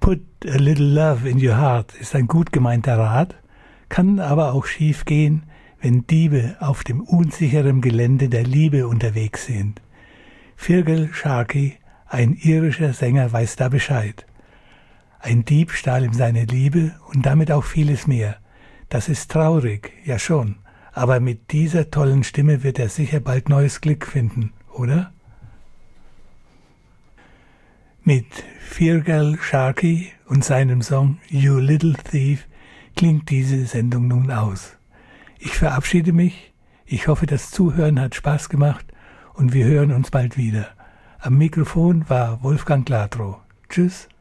Put a little love in your heart ist ein gut gemeinter Rat, kann aber auch schief gehen, wenn Diebe auf dem unsicheren Gelände der Liebe unterwegs sind. Feargal Sharkey, ein irischer Sänger, weiß da Bescheid. Ein Dieb stahl ihm seine Liebe und damit auch vieles mehr. Das ist traurig, ja schon, aber mit dieser tollen Stimme wird er sicher bald neues Glück finden, oder? Mit Feargal Sharkey und seinem Song You Little Thief klingt diese Sendung nun aus. Ich verabschiede mich, ich hoffe, das Zuhören hat Spaß gemacht und wir hören uns bald wieder. Am Mikrofon war Wolfgang Gladrow. Tschüss.